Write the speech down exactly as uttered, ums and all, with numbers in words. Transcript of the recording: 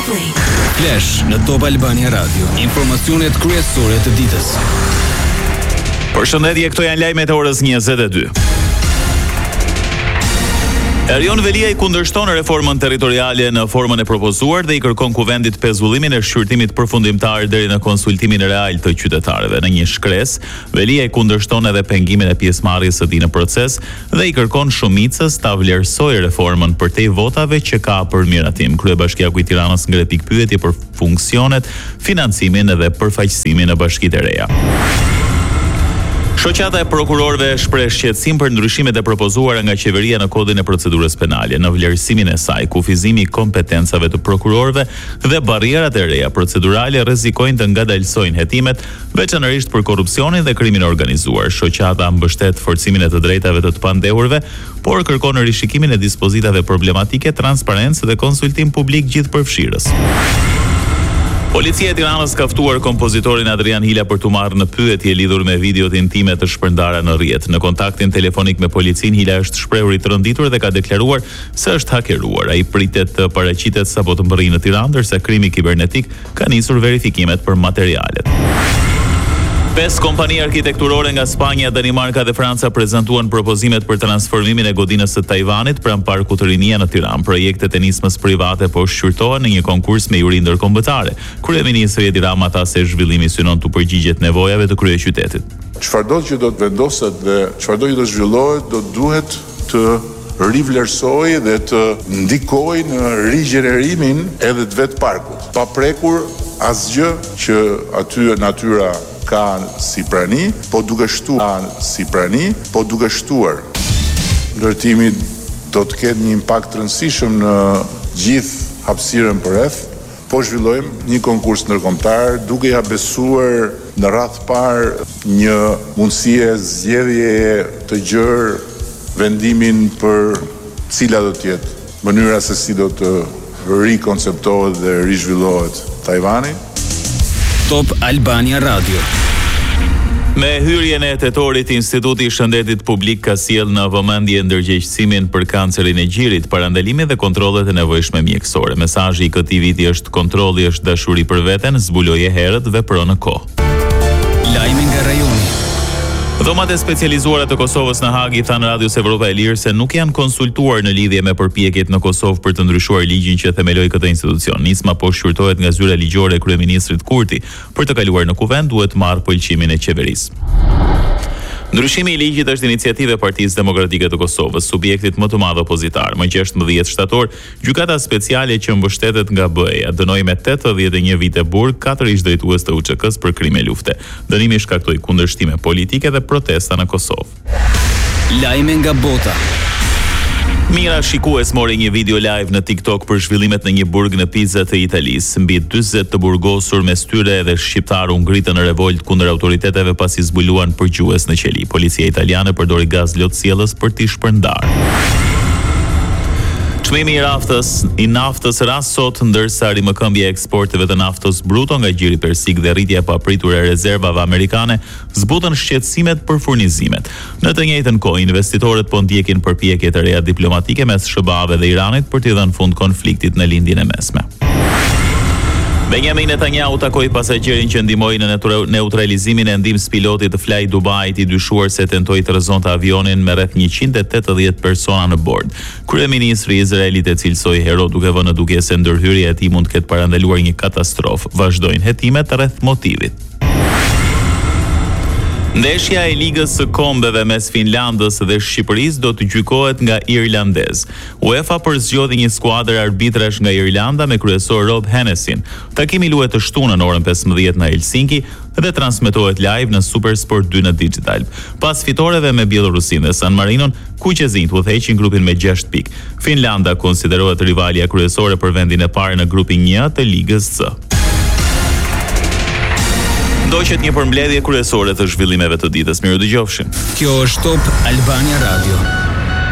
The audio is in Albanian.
Flash në Top Albania Radio. Informacionet kryesore të ditës. Përshëndetje, këto janë lajmet e orës njëzet e dy. Erion Velia i kundërshton reformën territoriale në formën e propozuar dhe i kërkon kuvendit pezullimin e shqyrtimit përfundimtar deri në konsultimin real të qytetarëve. Në një shkresë, Velia i kundërshton edhe pengimin e pjesëmarrjes së tij në proces dhe i kërkon shumicës ta vlerësojë reformën përtej votave që ka për miratim. Kryebashkiaku i Tiranës ngre pikpyetje për funksionet, financimin dhe përfaqësimin në bashkitë e reja. Shoqata e prokurorëve shpreh shqetësim për ndryshimet e propozuara nga qeveria në kodin e procedurës penale. Në vlerësimin e saj, kufizimi i kompetencave të prokurorëve dhe barrierat e reja procedurale rrezikojnë të ngadalsojnë hetimet, veçanërisht për korrupsionin dhe krimin e organizuar. Shoqata mbështet forcimin e të drejtave të të pandehurve, por kërkon rishikimin e dispozitave problematike, transparencë dhe konsultim publik gjithëpërfshirës. Policia e Tiranës ka ftuar kompozitorin Adrian Hila për t'u marrë në pyetje lidhur me videot intime të shpërndara në rrjet. Në kontaktin telefonik me policin, Hila është shprehur i rënditur dhe ka deklaruar se është hakeruar. Ai pritet të paraqitet sapo të mbërrijë në Tiranë, ndërsa krimi kibernetik ka nisur verifikimet për materialet. Pesë kompani arkitekturore nga Spanja, Danimarka dhe Franca prezantuan propozimet për transformimin e godinës së Tajvanit pranë Parkut të Rinia në Tiranë. Projektet e nismës private po shqyrtohen në një konkurs me juri ndërkombëtare. Kryeministri Edi Rama tha se zhvillimi synon të përgjigjet nevojave të kryeqytetit. Çfarëdo që do të vendoset dhe çfarëdo që do zhvillohet, do duhet të rivlerësoj dhe të ndikoj në rigjenerimin edhe të vetë parkut, pa prekur asgjë që aty natyra ka si prani, po duke shtuar si prani, po duke shtuar. Ndërtimi do të ketë një impakt të rëndësishëm në gjithë hapësirën përreth. Po zhvillojmë një konkurs ndërkombëtar, duke ja besuar në radhë parë një mundësie zgjedhjeje të gjerë vendimin për cila do të jetë mënyra se si do të rikonceptohet dhe rizhvillohet Tajvani. Top Albania Radio. Me hyrjen e tetorit, Instituti i Shëndetit Publik ka sjellë në vëmendje ndërgjegjësimin për kancerin e gjirit, parandalimin dhe kontrollet e nevojshme mjekësore. Mesazhi i këtij viti është kontrolli është dashuri për veten, zbuloje herët, vepro në kohë. Lajme nga rajoni. Dhomat e specializuara të Kosovës në Hag i thanë Radios Evropa e Lirë se nuk janë konsultuar në lidhje me përpjekjet në Kosovë për të ndryshuar ligjin që themeloi këtë institucion. Nisma po shqyrtohet nga zyra ligjore e kryeministrit Kurti. Për të kaluar në kuvend duhet marrë pëlqimin e qeverisë. Ndryshimi i ligjit është iniciativë e Partisë Demokratike të Kosovës, subjektit më të madh opozitar. Më gjashtëdhjetë shtator, gjykata speciale që mbështetet nga B E-ja dënoi me tetëdhjetë e një vite burg katër ish-drejtues të U Ç K-s për krime lufte. Dënimi shkaktoi kundërshtime politike dhe protesta në Kosovë. Lajme nga bota. Mira shikues mori një video live në TikTok për zhvillimet në një burg në Pizë të Italisë. Mbi dyzet të burgosur mes tyre edhe shqiptar u ngritën në revolt kundër autoriteteve pasi zbuluan përgjues në qeli. Policia italiane përdori gaz lotësjellës për t'i shpërndarë. Çmimi i naftës, i naftës rast sot, ndërsa rimëkëmbja e eksporteve të naftës bruto nga gjiri persik dhe rritja e papritur e rezervave amerikane zbutën shqetësimet për furnizimet. Në të njëjtën kohë, investitorët po ndjekin përpjekje të reja diplomatike mes S B A-ve dhe Iranit për t'i dhënë fund konfliktit në lindjen e mesme. Benjamin Netanyahu takoi pasagjerin që ndihmoi në neutralizimin e ndihmës pilotit të Fly Dubai-t, i dyshuar se tentoi të rrezonte avionin me rreth njëqind e tetëdhjetë persona në bord. Kryeministri i Izraelit e cilsoi hero duke vënë në dukje se ndërhyrja e tij mund të ketë parandaluar një katastrofë. Vazhdojnë hetimet rreth motivit. Ndeshja e Ligës së Kombeve mes Finlandës dhe Shqipërisë do të gjykohet nga irlandez. UEFA përzgjodhi një skuadër arbitrash nga Irlanda me kryesor Rob Hennessin. Takimi luhet të shtunën orën pesëmbëdhjetë në Helsinki dhe transmetohet live në SuperSport dy në digital. Pas fitoreve me Bielorusinë dhe San Marinon, kuqezinjt udhëheqin grupin me gjashtë pikë. Finlanda konsiderohet rivalja kryesore për vendin e parë në grupin një të Ligës C. Ndoqet një përmbledhje kryesore të zhvillimeve të ditës. Mirë dëgjofshin. Kjo është Top Albania Radio.